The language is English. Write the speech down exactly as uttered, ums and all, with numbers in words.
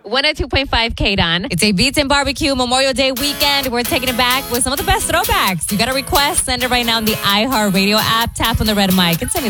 one oh two point five K, Don. It's a Beats and Barbecue Memorial Day weekend. We're taking it back with some of the best throwbacks. You got a request? Send it right now on the iHeartRadio app. Tap on the red mic and send it